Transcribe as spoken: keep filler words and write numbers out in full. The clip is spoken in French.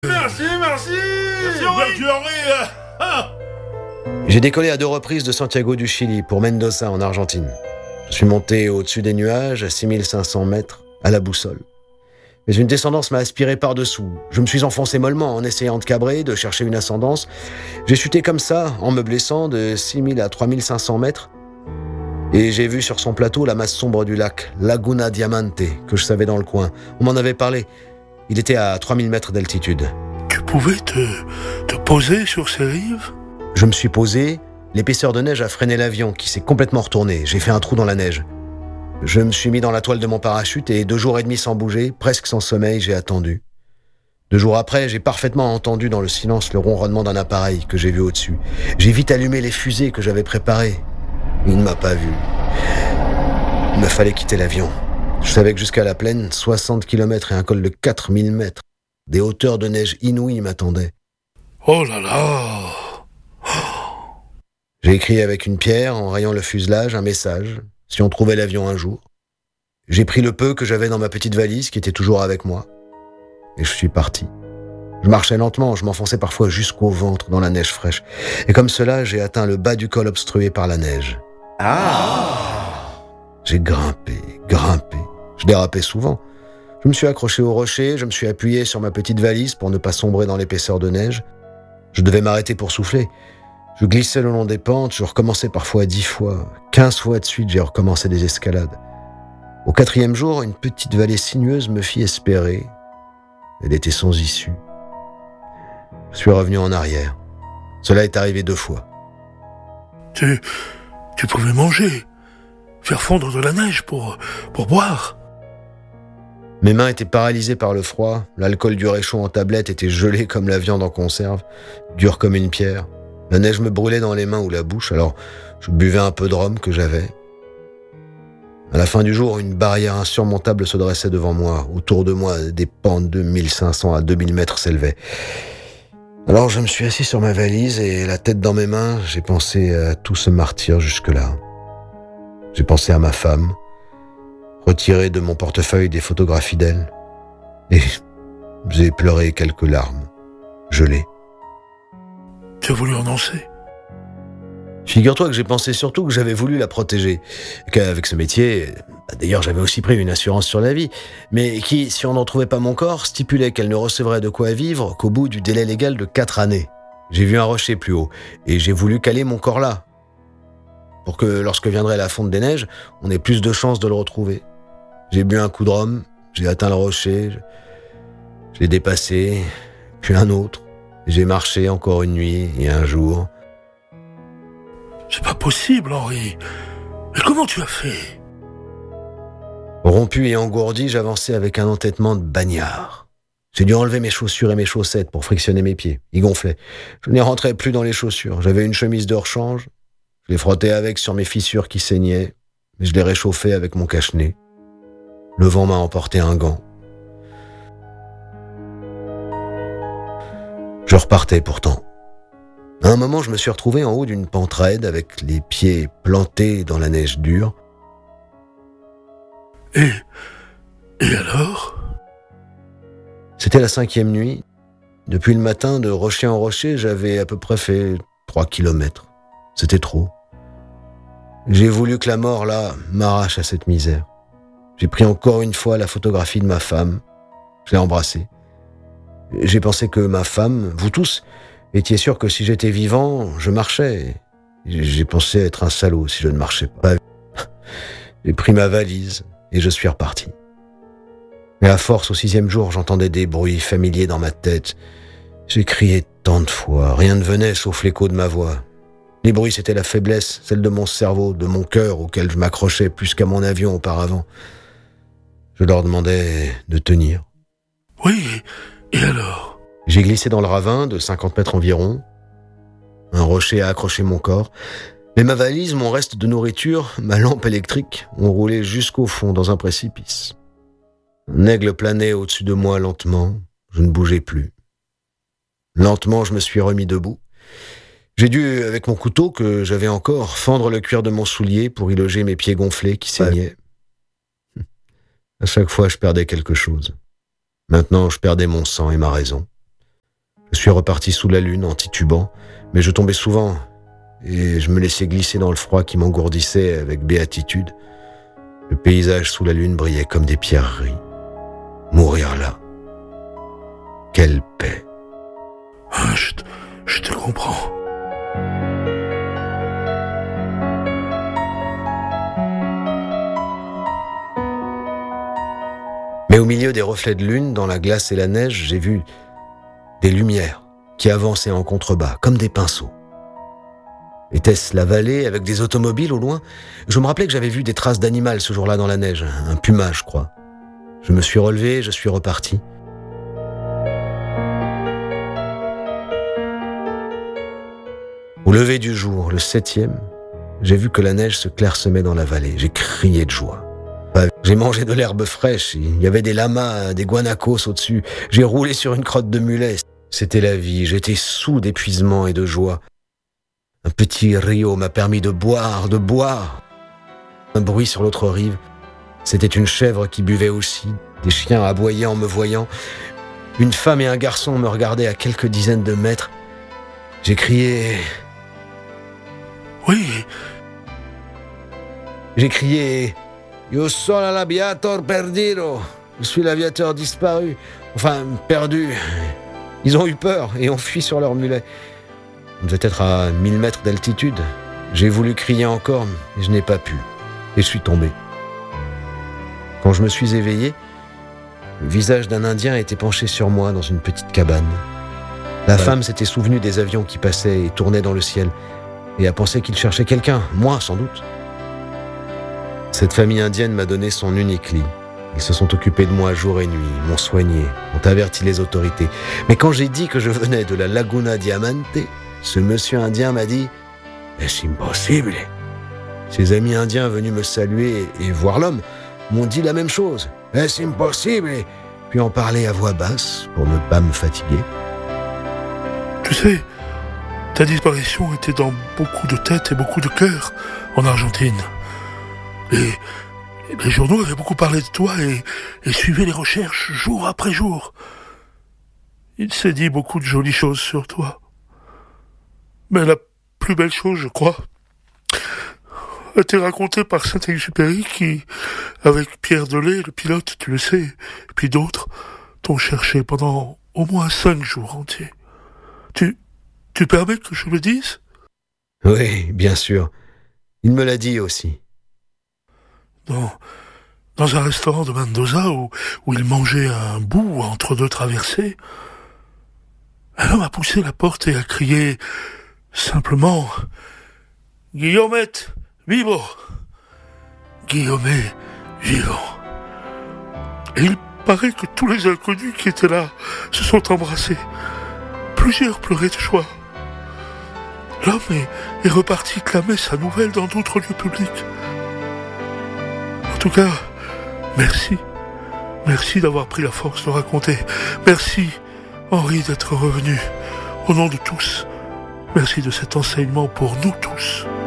Merci, merci Merci, Henri. J'ai décollé à deux reprises de Santiago du Chili pour Mendoza en Argentine. Je suis monté au-dessus des nuages à six mille cinq cents mètres à la boussole. Mais une descendance m'a aspiré par-dessous. Je me suis enfoncé mollement en essayant de cabrer, de chercher une ascendance. J'ai chuté comme ça, en me blessant, de six mille à trois mille cinq cents mètres. Et j'ai vu sur son plateau la masse sombre du lac, Laguna Diamante, que je savais dans le coin. On m'en avait parlé. Il était à trois mille mètres d'altitude. Tu pouvais te, te poser sur ces rives ? Je me suis posé, l'épaisseur de neige a freiné l'avion qui s'est complètement retourné. J'ai fait un trou dans la neige. Je me suis mis dans la toile de mon parachute et deux jours et demi sans bouger, presque sans sommeil, j'ai attendu. Deux jours après, j'ai parfaitement entendu dans le silence le ronronnement d'un appareil que j'ai vu au-dessus. J'ai vite allumé les fusées que j'avais préparées. Il ne m'a pas vu. Il me fallait quitter l'avion. Je savais que jusqu'à la plaine, soixante kilomètres et un col de quatre mille mètres, des hauteurs de neige inouïes m'attendaient. Oh là là ! J'ai écrit avec une pierre, en rayant le fuselage, un message, si on trouvait l'avion un jour. J'ai pris le peu que j'avais dans ma petite valise, qui était toujours avec moi, et je suis parti. Je marchais lentement, je m'enfonçais parfois jusqu'au ventre dans la neige fraîche. Et comme cela, j'ai atteint le bas du col obstrué par la neige. Ah ! J'ai grimpé, grimpé. Je dérapais souvent. Je me suis accroché au rocher, je me suis appuyé sur ma petite valise pour ne pas sombrer dans l'épaisseur de neige. Je devais m'arrêter pour souffler. Je glissais le long des pentes, je recommençais parfois dix fois. Quinze fois de suite, j'ai recommencé des escalades. Au quatrième jour, une petite vallée sinueuse me fit espérer. Elle était sans issue. Je suis revenu en arrière. Cela est arrivé deux fois. Tu, tu pouvais manger, faire fondre de la neige pour, pour boire. Mes mains étaient paralysées par le froid. L'alcool du réchaud en tablette était gelé comme la viande en conserve, dur comme une pierre. La neige me brûlait dans les mains ou la bouche, alors je buvais un peu de rhum que j'avais. À la fin du jour, une barrière insurmontable se dressait devant moi. Autour de moi, des pentes de mille cinq cents à deux mille mètres s'élevaient. Alors je me suis assis sur ma valise et la tête dans mes mains, j'ai pensé à tout ce martyre jusque-là. J'ai pensé à ma femme, retiré de mon portefeuille des photographies d'elle, et j'ai pleuré quelques larmes, gelées. Tu as voulu renoncer ? Figure-toi que j'ai pensé surtout que j'avais voulu la protéger, qu'avec ce métier, d'ailleurs j'avais aussi pris une assurance sur la vie, mais qui, si on n'en trouvait pas mon corps, stipulait qu'elle ne recevrait de quoi vivre qu'au bout du délai légal de quatre années. J'ai vu un rocher plus haut, et j'ai voulu caler mon corps là, pour que lorsque viendrait la fonte des neiges, on ait plus de chances de le retrouver. J'ai bu un coup de rhum, j'ai atteint le rocher, je, je l'ai dépassé, puis un autre. J'ai marché encore une nuit et un jour. C'est pas possible, Henri. Mais comment tu as fait ? Rompu et engourdi, j'avançais avec un entêtement de bagnard. J'ai dû enlever mes chaussures et mes chaussettes pour frictionner mes pieds. Ils gonflaient. Je n'y rentrais plus dans les chaussures. J'avais une chemise de rechange. Je les frottais avec sur mes fissures qui saignaient. Mais je les réchauffais avec mon cache-nez. Le vent m'a emporté un gant. Je repartais pourtant. À un moment, je me suis retrouvé en haut d'une pente raide avec les pieds plantés dans la neige dure. Et... Et alors ? C'était la cinquième nuit. Depuis le matin, de rocher en rocher, j'avais à peu près fait trois kilomètres. C'était trop. J'ai voulu que la mort, là, m'arrache à cette misère. J'ai pris encore une fois la photographie de ma femme. Je l'ai embrassée. J'ai pensé que ma femme, vous tous, étiez sûrs que si j'étais vivant, je marchais. J'ai pensé être un salaud si je ne marchais pas. J'ai pris ma valise et je suis reparti. Et à force, au sixième jour, j'entendais des bruits familiers dans ma tête. J'ai crié tant de fois, rien ne venait sauf l'écho de ma voix. Les bruits, c'était la faiblesse, celle de mon cerveau, de mon cœur auquel je m'accrochais plus qu'à mon avion auparavant. Je leur demandais de tenir. Oui, et alors ? J'ai glissé dans le ravin de cinquante mètres environ. Un rocher a accroché mon corps. Mais ma valise, mon reste de nourriture, ma lampe électrique ont roulé jusqu'au fond dans un précipice. Un aigle planait au-dessus de moi lentement. Je ne bougeais plus. Lentement, je me suis remis debout. J'ai dû, avec mon couteau que j'avais encore, fendre le cuir de mon soulier pour y loger mes pieds gonflés qui saignaient. À chaque fois, je perdais quelque chose. Maintenant, je perdais mon sang et ma raison. Je suis reparti sous la lune en titubant, mais je tombais souvent et je me laissais glisser dans le froid qui m'engourdissait avec béatitude. Le paysage sous la lune brillait comme des pierreries. Mourir là. Quelle paix. Ah, je, te, je te comprends. Mais au milieu des reflets de lune, dans la glace et la neige, j'ai vu des lumières qui avançaient en contrebas, comme des pinceaux. Était-ce la vallée avec des automobiles au loin ? Je me rappelais que j'avais vu des traces d'animal ce jour-là dans la neige, un puma, je crois. Je me suis relevé et je suis reparti. Au lever du jour, le septième, j'ai vu que la neige se clairsemait dans la vallée. J'ai crié de joie. J'ai mangé de l'herbe fraîche, il y avait des lamas, des guanacos au-dessus. J'ai roulé sur une crotte de mulet. C'était la vie, j'étais saoul d'épuisement et de joie. Un petit rio m'a permis de boire, de boire. Un bruit sur l'autre rive. C'était une chèvre qui buvait aussi. Des chiens aboyaient en me voyant. Une femme et un garçon me regardaient à quelques dizaines de mètres. J'ai crié... Oui. J'ai crié... Yo sono l'aviator perdido. Je suis l'aviateur disparu. Enfin, perdu. Ils ont eu peur et ont fui sur leur mulet. On devait être à mille mètres d'altitude. J'ai voulu crier encore, mais je n'ai pas pu. Et je suis tombé. Quand je me suis éveillé, le visage d'un Indien était penché sur moi dans une petite cabane. La ouais. femme s'était souvenue des avions qui passaient et tournaient dans le ciel et a pensé qu'il cherchait quelqu'un, moi sans doute. Cette famille indienne m'a donné son unique lit. Ils se sont occupés de moi jour et nuit, m'ont soigné, ont averti les autorités. Mais quand j'ai dit que je venais de la Laguna Diamante, ce monsieur indien m'a dit « Est-ce impossible ?» Ses amis indiens venus me saluer et voir l'homme m'ont dit la même chose. « Est-ce impossible ?» Puis ont parlé à voix basse pour ne pas me fatiguer. Tu sais, ta disparition était dans beaucoup de têtes et beaucoup de cœurs en Argentine. Et les journaux avaient beaucoup parlé de toi et, et suivaient les recherches jour après jour. Il s'est dit beaucoup de jolies choses sur toi. Mais la plus belle chose, je crois, a été racontée par Saint-Exupéry qui, avec Pierre Delay, le pilote, tu le sais, et puis d'autres, t'ont cherché pendant au moins cinq jours entiers. Tu, tu permets que je le dise ? Oui, bien sûr. Il me l'a dit aussi. Dans, dans un restaurant de Mendoza où, où il mangeait un bout entre deux traversées, un homme a poussé la porte et a crié simplement « Guillaumette, vivo !» Guillaumet, vivant. Et il paraît que tous les inconnus qui étaient là se sont embrassés. Plusieurs pleuraient de joie. L'homme est, est reparti clamer sa nouvelle dans d'autres lieux publics. En tout cas, merci. Merci d'avoir pris la force de raconter. Merci, Henri, d'être revenu. Au nom de tous, merci de cet enseignement pour nous tous.